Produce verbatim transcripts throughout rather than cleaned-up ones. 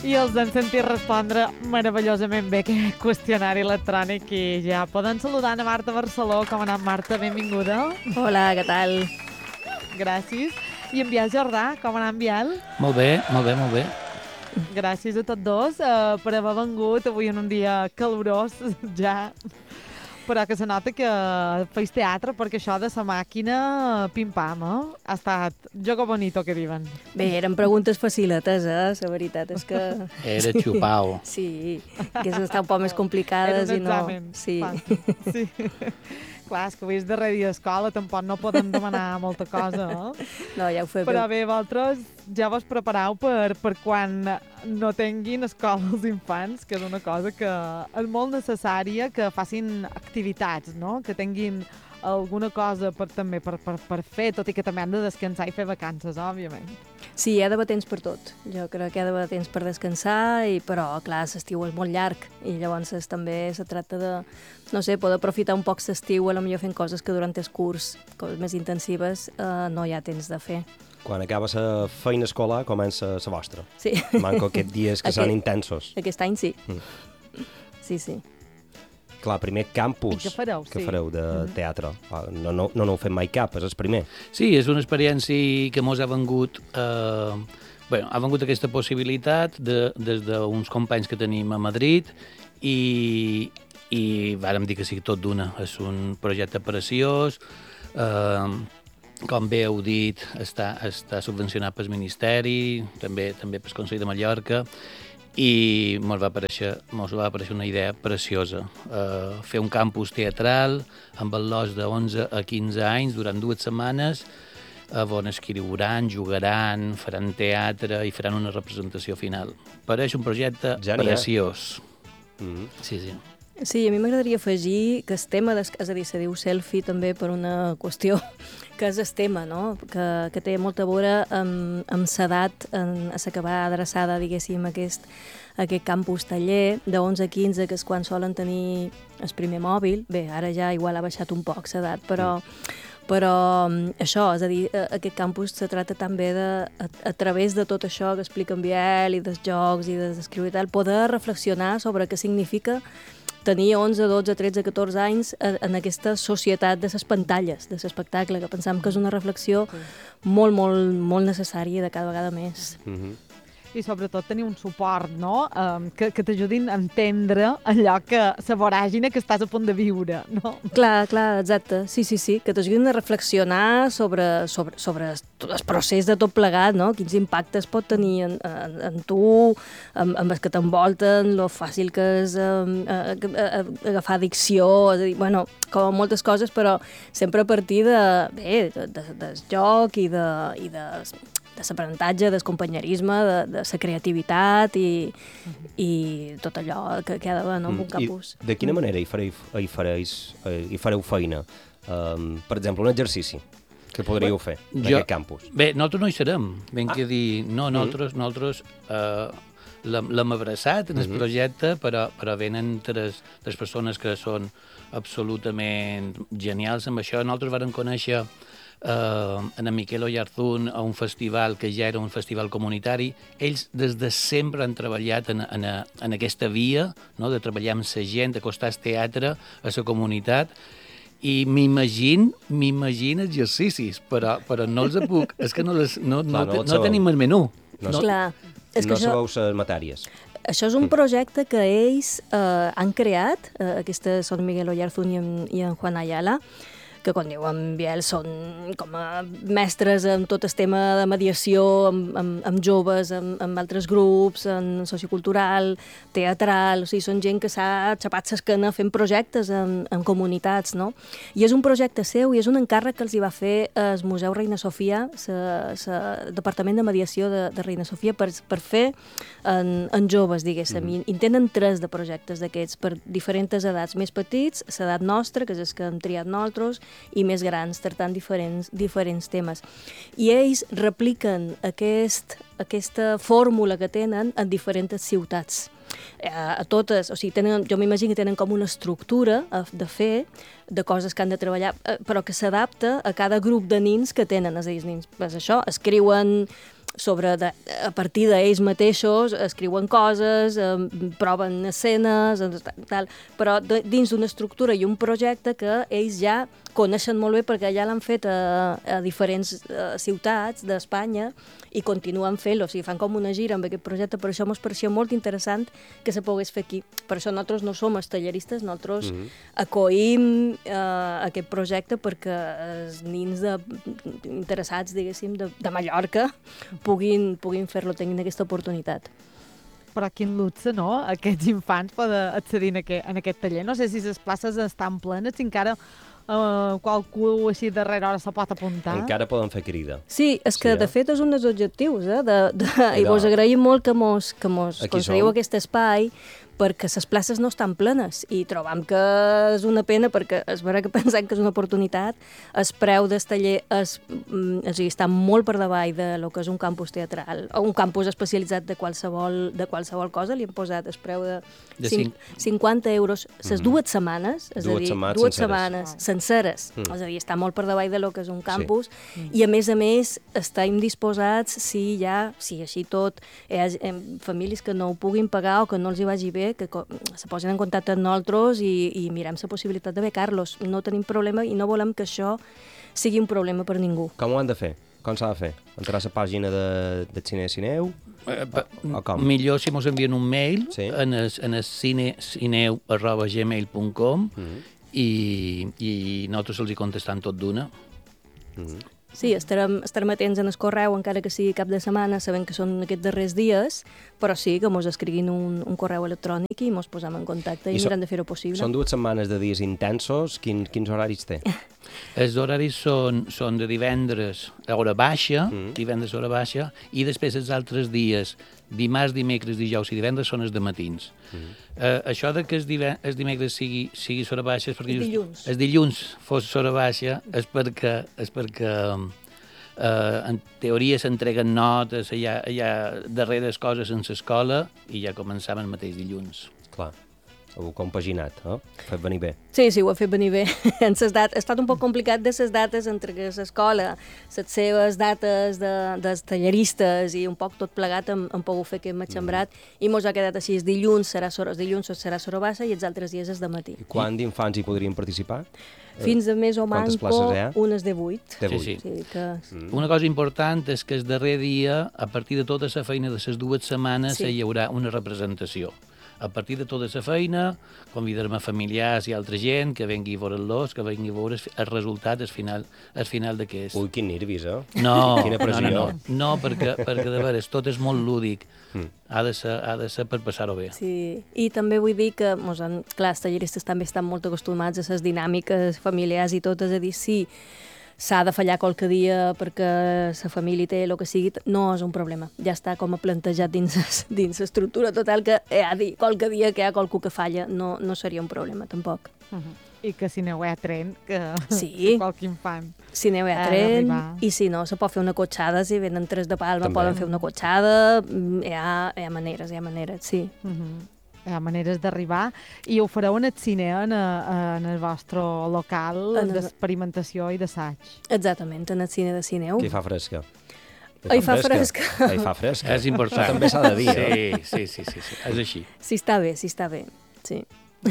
I els hem sentit respondre meravellosament bé aquest qüestionari electrònic i ja poden saludar a Marta Barceló. Com ha anat, Marta? Benvinguda. Hola, què tal? Gràcies. I en Biel Jordà, com ha anat, Biel? Molt bé, molt bé, molt bé. Gràcies a tots dos uh, per haver vengut avui en un dia calorós ja, però que se nota que feis teatre perquè això de sa màquina pim-pam, eh? Ha estat jogo bonito, que diuen. Bé, eren preguntes faciletes, eh? La veritat és que... Era xupau. Sí, que estan un poc més complicades Era un i no... examen. Sí. Sí. Clar, és que avui és darrer dia d'escola, tampoc no podem demanar molta cosa, eh? No, ja ho feu Però bé. bé, vosaltres ja vos prepareu per, per quan no tinguin escola els infants, que és una cosa que és molt necessària que facin activitats, no? Que tinguin alguna cosa per, també per, per, per fer, tot i que també han de descansar i fer vacances, òbviament. Sí, hi ha d'haver temps per tot. Jo crec que hi ha d'haver temps per descansar, i, però, clar, l'estiu és molt llarg i llavors es, també se tracta de, no sé, poder aprofitar un poc l'estiu, a lo millor fent coses que durant el curs, coses més intensives, eh, no hi ha temps de fer. Quan acaba la feina escolar, comença la vostra. Sí. Manco aquests dies que Aquest- són intensos. Aquest any sí. Mm. Sí, sí. Clar, primer campus I què fareu, que sí. fareu de Mhm. teatre. Ah, No, no, no n'heu fet mai cap, és el primer. Sí, és una experiència que mos ha vengut... Eh, bueno, ha vengut aquesta possibilitat de, des d'uns companys que tenim a Madrid i, i vàrem dir que sí, tot d'una. És un projecte preciós, eh, com bé heu dit, està, està subvencionat pel Ministeri, també també pel Consell de Mallorca, i mos va aparèixer, mos va aparèixer una idea preciosa. Uh, fer un campus teatral amb el los de onze a quinze anys durant dues setmanes, uh, on escriuran, jugaran, faran teatre i faran una representació final. Pareix un projecte Genial. preciós. Mm. Sí, sí. Sí, a mi m'agradaria afegir que el tema, des, és a dir, se diu selfie també per una qüestió que és el tema, no? Que, que té molta a veure amb, amb l'edat a la que va adreçada, diguéssim, aquest, aquest campus taller de onze a quinze, que és quan solen tenir el primer mòbil. Bé, ara ja igual ha baixat un poc l'edat, però... Mm. Però això, és a dir, aquest campus se tracta també de, a, a través de tot això que explica en Biel i dels jocs i de d'escriure i tal, poder reflexionar sobre què significa tenir onze, dotze, tretze, catorze anys en, en aquesta societat de les pantalles, de l'espectacle, que pensam que és una reflexió sí. molt, molt, molt necessària de cada vegada més. Mm-hmm. I sobretot tenir un suport, no? Um, que que t'ajudin a entendre allò que, la voràgina que estàs a punt de viure, no? Clar, clar, exacte. Sí, sí, sí, que t'ajudin a reflexionar sobre, sobre, sobre el procés de tot plegat, no? Quins impactes pot tenir en, en, en tu, amb, amb els que t'envolten, lo fàcil que és um, a, a, a, agafar addicció, és a dir, bueno, com moltes coses, però sempre a partir de, bé, de, de, del joc i de, i de de l'aprenentatge, del companyerisme, de, de la creativitat i, uh-huh. i tot allò que, que ha d'haver, no, en un campus. I de quina manera hi fareu, hi fareis, hi fareu feina? Um, per exemple, un exercici que podríeu fer en Jo- aquest campus. Bé, nosaltres no hi serem. Ben Ah. que dir, no, nosaltres, nosaltres eh, l'hem l'hem abraçat en el Mhm. projecte, però, però venen tres, tres persones que són absolutament genials amb això. Nosaltres vàrem conèixer eh, en Miquel Oyarzún a un festival que ja era un festival comunitari. Ells des de sempre han treballat en, en, en aquesta via, no? De treballar amb la gent, d'acostar el teatre a la comunitat, i m'imagino, m'imagino exercicis, però, però no els puc, és que no, les, no, Clar, no, no te- els no sabeu. tenim el menú. No, No, Clar, és que no això... sabeu les matèries. Això és un projecte que ells eh, han creat, eh, aquestes són Miguel Oyarzún i en, i en Juan Ayala, que quan diu en Biel són com a mestres en tot el tema de mediació amb, amb, amb joves, amb, amb altres grups, en sociocultural, teatral, o sigui, són gent que s'ha xapat l'esquena fent projectes en, en comunitats, no? I és un projecte seu i és un encàrrec que els hi va fer el Museu Reina Sofia, el Departament de Mediació de, de Reina Sofia, per, per fer en, en joves, diguéssim. Mm-hmm. I tenen tres de projectes d'aquests per diferents edats, més petits, l'edat nostra, que és el que hem triat nosaltres, i més grans, tractant diferents, diferents temes. I ells repliquen aquest, aquesta fórmula que tenen en diferents ciutats. Eh, a totes, o sigui, tenen, jo m'imagino que tenen com una estructura de fer, de coses que han de treballar, eh, però que s'adapta a cada grup de nins que tenen. És a dir, els nins, pues això, escriuen sobre de, a partir d'ells mateixos escriuen coses, eh, proven escenes, tal, però de, dins d'una estructura i un projecte que ells ja coneixen molt bé perquè ja l'han fet a, a diferents a ciutats d'Espanya i continuen fent-lo, o sigui, fan com una gira amb aquest projecte, per això ens pareixia molt interessant que se pogués fer aquí. Per això nosaltres no som els talleristes, nosaltres mm -hmm. acoïm eh, aquest projecte perquè els nins de, interessats, diguéssim, de, de Mallorca puguin, puguin fer-lo, tinguin aquesta oportunitat. Però quin luxe, no?, aquests infants poden accedir en aquest, en aquest taller. No sé si les places estan plenes, si encara uh, qualcú així darrere hora se pot apuntar. Encara poden fer crida. Sí, és que Sí, eh? de fet és un dels objectius, eh? De, de, I vos agraïm molt que mos, que mos concediu aquest espai, perquè les places no estan plenes i trobam que és una pena perquè és vera que pensem que és una oportunitat. El preu del taller és, és, està molt per davall de lo que és un campus teatral o un campus especialitzat de qualsevol, de qualsevol cosa. Li hem posat el preu de, de cinc, cinquanta euros les mm. dues setmanes, és dues a dir, setmanes dues senceres. setmanes senceres. Mm. És a dir, està molt per davall de lo que és un campus sí. i a més a més estem disposats, si hi ha, si així tot, hi ha famílies que no ho puguin pagar o que no els hi vagi bé, que se posin en contacte amb nosaltres i, i mirem la possibilitat de becar-los. No tenim problema i no volem que això sigui un problema per ningú. Com ho han de fer? Com s'ha de fer? Entrar a la pàgina de, de Cine Cineu? Eh, o, o com? Millor si mos envien un mail sí. en el, en el cinecineu arroba gmail punt com mm -hmm. i, i nosaltres els hi contestam tot d'una. Mm -hmm. Sí, estarem, estarem atents en el correu, encara que sigui cap de setmana, sabent que són aquests darrers dies, però sí que mos escriguin un, un correu electrònic i mos posem en contacte i, I mirem de fer-ho possible. Són dues setmanes de dies intensos. Quin, quins horaris té? Els horaris són, són de divendres a hora baixa, mm. divendres a hora baixa, i després els altres dies, dimarts, dimecres, dijous i divendres, són els de matins. Mm. Uh, això de que els, els dimecres sigui, sigui hora baixa és perquè... Els dilluns. Els dilluns fos hora baixa és perquè... És perquè uh, en teoria s'entreguen notes, hi ha, hi ha darreres coses en l'escola i ja començam el mateix dilluns. Clar. Ho heu compaginat, no? Ho fet venir bé. Sí, sí, ho ha fet venir bé. En ses dates, ha estat un poc complicat de les dates entre l'escola, les seves dates de, dels talleristes i un poc tot plegat hem, hem pogut fer aquest matxembrat mm. i mos ha quedat així. Els dilluns serà sora, els dilluns serà sora baixa i els altres dies és de matí. I quant d'infants hi podrien participar? Fins a més o manco, unes de vuit. De vuit. Sí, sí. Sí, que... mm. Una cosa important és que el darrer dia, a partir de tota la feina de les dues setmanes, sí. hi haurà una representació. A partir de tota la feina, convidarem a familiars i altra gent que vengui a veure-los, que vengui a veure el resultat al final, al final d'aquest. Ui, quin nervis, eh? No, Quina pressió. no, no, no, no perquè, perquè de veres tot és molt lúdic. Mm. Ha de ser, ha de ser per passar-ho bé. Sí, i també vull dir que, mos han, clar, els talleristes també estan molt acostumats a les dinàmiques familiars i tot, és a dir, sí, s'ha de fallar qualque dia perquè la família té el que sigui, no és un problema. Ja està com a plantejat dins dins l'estructura total que hi ha dir, qualque dia que hi ha qualcú que falla no, no seria un problema, tampoc. Uh -huh. I que si aneu a tren, que, sí. que qualque infant. Si aneu a tren, i si no, se pot fer una cotxada, si venen tres de Palma també. Poden fer una cotxada, hi ha, hi ha maneres, hi ha maneres, sí. Uh -huh. Hi ha maneres d'arribar i ho fareu en el cine, en, a, en el vostre local el... d'experimentació i d'assaig. Exactament, en el cine de Cineu. Que hi fa fresca. Hi fa fresca. Hi fa fresca. És important. També s'ha de dir, sí, sí, sí, sí, sí, és així. Sí, està bé, sí, està bé, sí.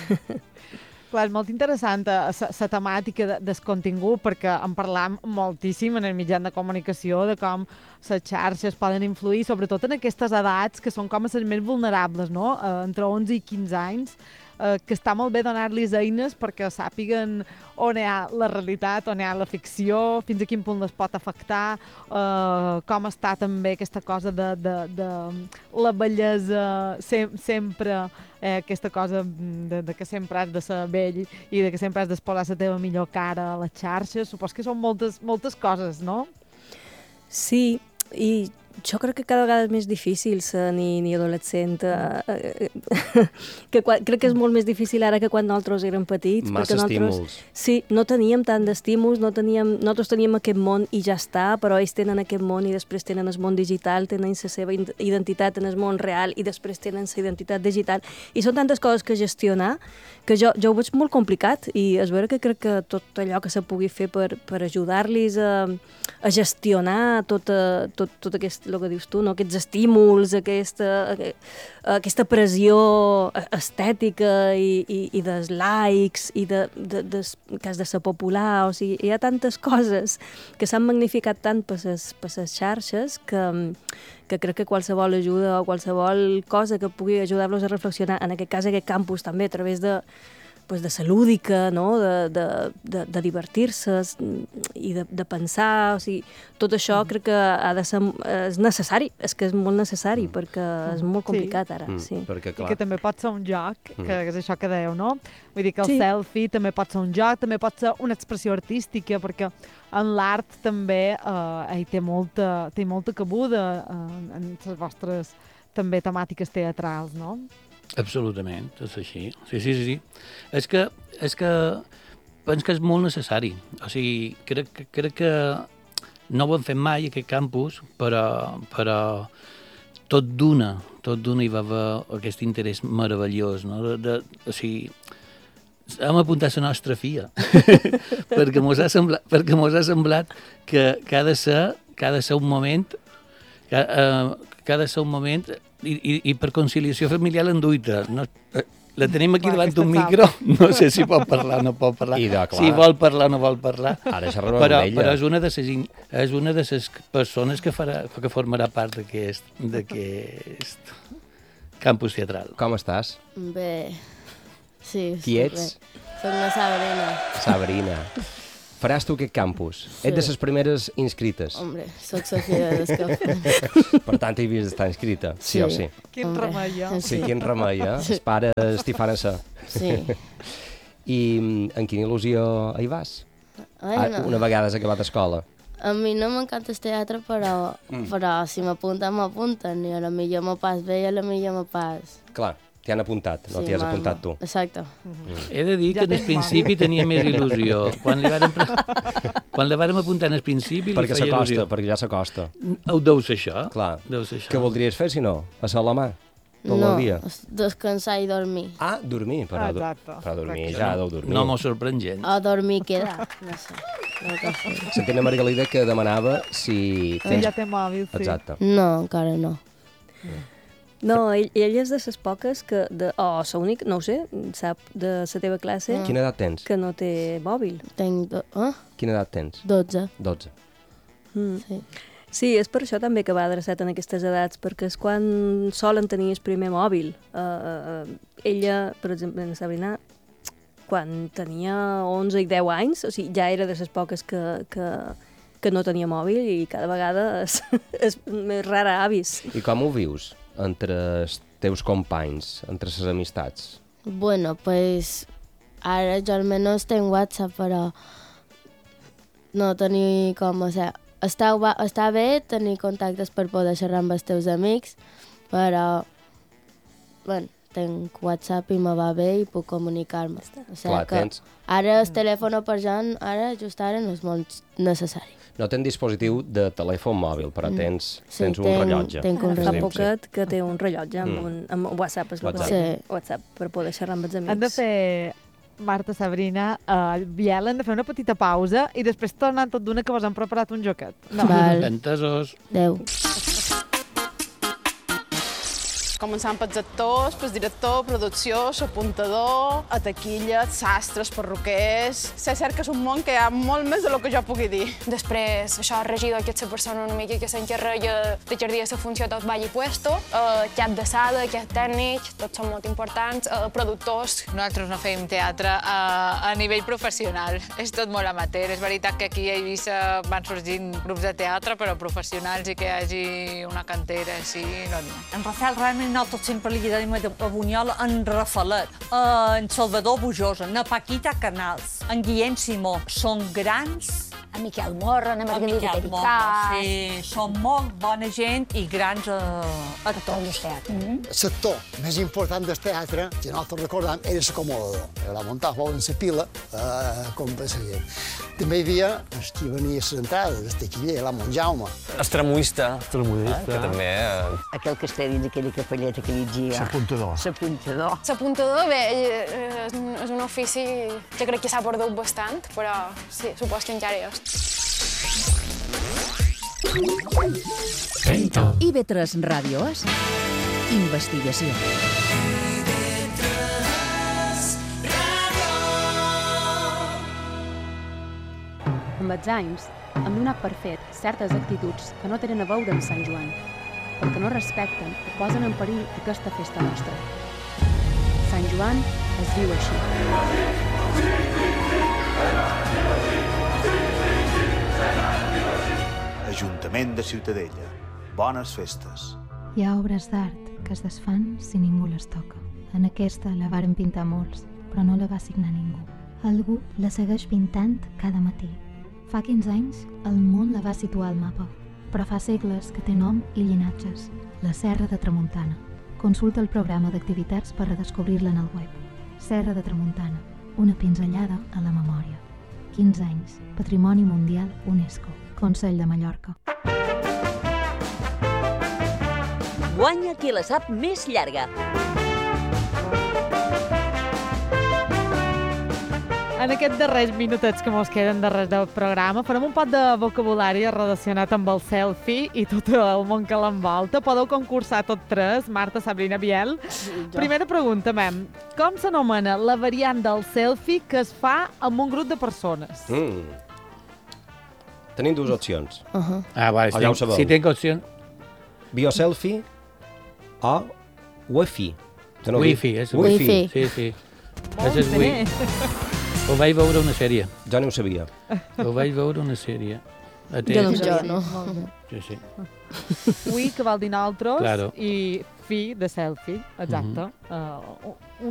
Clar, és molt interessant la temàtica de, del contingut perquè en parlam moltíssim en el mitjà de comunicació de com les xarxes poden influir, sobretot en aquestes edats que són com les més vulnerables, no? Eh, entre onze i quinze anys, eh, que està molt bé donar-los eines perquè sàpiguen on hi ha la realitat, on hi ha la ficció, fins a quin punt les pot afectar, eh, com està també aquesta cosa de, de, de la bellesa sem sempre, eh, aquesta cosa de, de que sempre has de ser vell i de que sempre has d'exposar la teva millor cara a les xarxes. Supos que són moltes, moltes coses, no? Sí, i jo crec que cada vegada és més difícil ser ni, ni adolescent. Eh, eh, que quan, crec que és molt més difícil ara que quan nosaltres érem petits. Massa estímuls. Sí, no teníem tant d'estímuls, no teníem, nosaltres teníem aquest món i ja està, però ells tenen aquest món i després tenen el món digital, tenen la seva identitat en el món real i després tenen la identitat digital. I són tantes coses que gestionar que jo, jo ho veig molt complicat i és vera que crec que tot allò que se pugui fer per, per ajudar-los a, a gestionar tot, tot, tot aquest el que dius tu, no? Aquests estímuls, aquesta, aquesta pressió estètica i, i, i dels likes i de, de, de, que has de ser popular, o sigui, hi ha tantes coses que s'han magnificat tant per les, per les xarxes que, que crec que qualsevol ajuda o qualsevol cosa que pugui ajudar-los a reflexionar, en aquest cas aquest campus també, a través de pues de ser lúdica, no? de, de, de, de divertir-se i de, de pensar, o sigui, tot això mm. crec que ha de ser, és necessari, és que és molt necessari, mm. perquè és molt complicat ara. Mm. Sí. Perquè, clar... I que també pot ser un joc, que mm. és això que dèieu, no? Vull dir que el sí. selfie també pot ser un joc, també pot ser una expressió artística, perquè en l'art també eh, hi té molta, té molta cabuda eh, en les vostres també temàtiques teatrals, no? Absolutament, és així. Sí, sí, sí. sí. És que, és que penso que és molt necessari. O sigui, crec, crec que no ho hem fet mai, aquest campus, però, però tot d'una, tot d'una hi va haver aquest interès meravellós, no? De, de, o sigui, hem apuntat la nostra fia, perquè mos ha semblat, perquè mos ha semblat que, que, ha de ser, que ha de ser un moment, que, uh, que ha de ser un moment I, i, i per conciliació familiar l'enduita. No, la tenim aquí davant d'un micro, no sé si pot parlar o no pot parlar, de, si vol parlar o no vol parlar, Ara però, però és una de les, és una de les persones que, farà, que formarà part d'aquest d'aquest campus teatral. Com estàs? Bé, sí. Qui ets? Soc la Sabrina. Sabrina. Faràs tu aquest campus. Sí. Ets de les primeres inscrites. Hombre, soc Sofia d'Escafant. Per tant, hi havies d'estar inscrita, sí, sí o sí. Quin Hombre, remei, eh? Sí, quin remei, eh? Els pares t'hi fan a ser. Sí. I en quina il·lusió hi vas? Ai, no. Una vegada has acabat escola. A mi no m'encanta el teatre, però, mm. però si m'apunten, m'apunten. I a la millor me pas bé i a la millor me pas... Clar, t'hi han apuntat, no sí, t'hi has mal, apuntat tu. Exacte. Mm. He de dir ja que en el principi mal. Tenia més il·lusió. Quan li vàrem, quan la vàrem apuntar en el principi perquè li feia il·lusió. Perquè ja s'acosta. Ho deu ser això. Clar. Deu ser això. Què voldries fer, si no? A ser a la mà? Tot no, el dia? Descansar i dormir. Ah, dormir, però, ah, però dormir ja deu dormir. No m'ho sorprengent. O dormir queda, no sé. No Sentim a Margalida que demanava si... Tens... Ja té mòbil, sí. Exacte. No, encara no. Mm. No, ell, ell és de les poques que... De, o oh, l'únic, no ho sé, sap, de la teva classe... Mm. Quina edat tens? Que no té mòbil. Tenc... Do... Eh? Quina edat tens? Dotze. Dotze. Mm. Sí. Sí, és per això també que va adreçat en aquestes edats, perquè és quan solen tenir el primer mòbil. Uh, uh, ella, per exemple, en Sabrina, quan tenia onze i deu anys, o sigui, ja era de les poques que, que, que no tenia mòbil i cada vegada és, és més rara avis. I com ho vius entre els teus companys, entre les amistats? Bueno, pues ara jo almenys tenc WhatsApp, però no tenir com, o sigui, està, està bé tenir contactes per poder xerrar amb els teus amics, però, bueno, tenc WhatsApp i me va bé i puc comunicar-me. O sigui, clar, que tens... ara el telèfon per gent, ara, just ara, no és molt necessari. No tens dispositiu de telèfon mòbil, però tens, sí, tens un tenc, rellotge. Tenc un Fa rellotge. poquet que té un rellotge amb, Mm. un, amb WhatsApp, és WhatsApp. Sí. WhatsApp, per poder xerrar amb els amics. Han de fer, Marta, Sabrina, uh, Biel, han de fer una petita pausa i després tornant tot d'una que vos han preparat un joquet. No. Val. Entesos. Adéu. Començant pels actors, pel director, producció, l'apuntador, a taquilla, sastres, perruquers... Sé cert que és un món que hi ha molt més de lo que jo pugui dir. Després, això, el regidor, que és la persona una mica que s'encarrega de jardir la funció tot ball i puesto, eh, cap de sala, cap tècnic, tots són molt importants, eh, productors. Nosaltres no fem teatre a, a nivell professional, és tot molt amateur. És veritat que aquí a Eivissa van sorgint grups de teatre, però professionals i que hi hagi una cantera així, no n'hi ha. En Rafael realment nosaltres sempre li diem a Bunyola en Rafalet, en Salvador Bujosa, en Paquita Canals, en Guillem Simó. Són grans. En Miquel Morra, en Margalida Pericàs. Sí, són molt bona gent i grans uh, actors del teatre. Mm-hmm. El sector més important del teatre, que nosaltres recordam, era l'acomodador. La muntava en la pila, eh, com per seguir. També hi havia el que venia a les entrades, el taquiller, la Montjaume. El tramoista. Tramoista. Eh, que també... Eh... Aquell que està dins aquella capelleta que llegia. S'apuntador. S'apuntador. S'apuntador, bé, és un ofici que crec que s'ha perdut bastant, però sí, supos que encara hi és. I ve tres Ràdios, investigació. Amb els anys, hem donat per fet certes actituds que no tenen a veure amb Sant Joan, perquè no respecten o posen en perill aquesta festa nostra. Sant Joan es diu així. Ajuntament de Ciutadella. Bones festes. Hi ha obres d'art que es desfan si ningú les toca. En aquesta la varen pintar molts, però no la va signar ningú. Algú la segueix pintant cada matí. Fa quinze anys, el món la va situar al mapa, però fa segles que té nom i llinatges. La Serra de Tramuntana. Consulta el programa d'activitats per redescobrir-la en el web. Serra de Tramuntana, una pinzellada a la memòria. quinze anys, Patrimoni Mundial UNESCO. Consell de Mallorca. Guanya qui la sap més llarga. En aquests darrers minutets que mos queden darrere del programa farem un pot de vocabulari relacionat amb el selfie i tot el món que l'envolta. Podeu concursar tot tres, Marta, Sabrina, Biel. Primera pregunta, mem. Com s'anomena la variant del selfie que es fa amb un grup de persones? Mm. Tenim dues opcions. Uh -huh. Ah, vale, o ja ho si, sabeu. si tinc opcions... Bioselfie o Wi-Fi. No Wi-Fi, és Wi-Fi. Wi-Fi. Sí, sí. Molt és bé. Wi-Fi. Ho vaig veure una sèrie. Jo no ho sabia. Ho vaig veure una sèrie. Jo no ho sabia. No. Sí, sí. Wi, que vol dir nosaltres, Claro. i fi de selfie, exacte. Uh-huh. uh,